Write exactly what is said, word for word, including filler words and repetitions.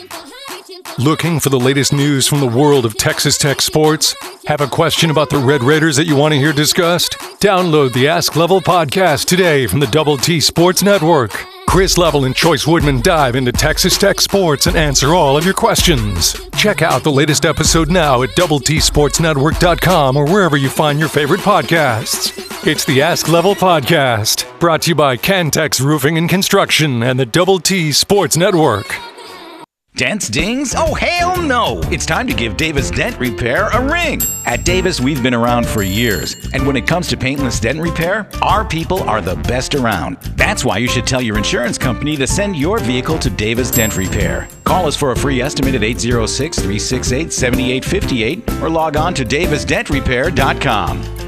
Looking for the latest news from the world of Texas Tech sports? Have a question about the Red Raiders that you want to hear discussed? Download the Ask Level podcast today from the Double T Sports Network. Chris Level and Choice Woodman dive into Texas Tech sports and answer all of your questions. Check out the latest episode now at double t sports network dot com or wherever you find your favorite podcasts. It's the Ask Level podcast, brought to you by Cantex Roofing and Construction and the Double T Sports Network. Dents, dings? Oh, hell no! It's time to give Davis Dent Repair a ring. At Davis, we've been around for years, and when it comes to paintless dent repair, our people are the best around. That's why you should tell your insurance company to send your vehicle to Davis Dent Repair. Call us for a free estimate at eight zero six, three six eight, seven eight five eight or log on to davis dent repair dot com.